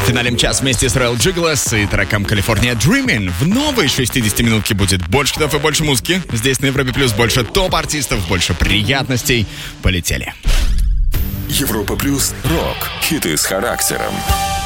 Финалем час вместе с Royal Jiggles и треком California Dreamin'. В новой 60-минутке будет больше хитов и больше музыки. Здесь на Европе Плюс больше топ-артистов, больше приятностей. Полетели. Европа Плюс Рок. Хиты с характером.